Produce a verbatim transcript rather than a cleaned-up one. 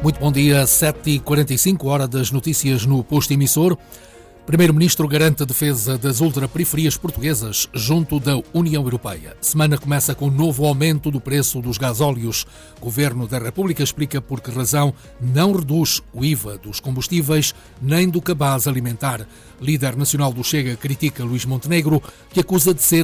Muito bom dia, sete e quarenta e cinco, hora das notícias no posto emissor. Primeiro-Ministro garante a defesa das ultraperiferias portuguesas junto da União Europeia. Semana começa com um novo aumento do preço dos gasóleos. Governo da República explica por que razão não reduz o I V A dos combustíveis nem do cabaz alimentar. Líder nacional do Chega critica Luís Montenegro, que acusa de ser